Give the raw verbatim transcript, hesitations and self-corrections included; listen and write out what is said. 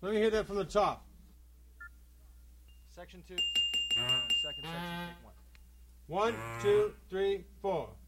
Let me hear that from the top. Section two. Second section, take one. One, two, three, four.